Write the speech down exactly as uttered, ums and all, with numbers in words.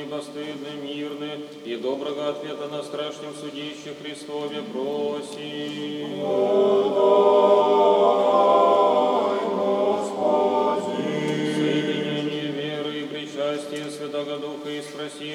непостыдны, мирны, и доброго ответа на страшном судище Христове просим. Соединение веры и причастие Святого Духа и спроси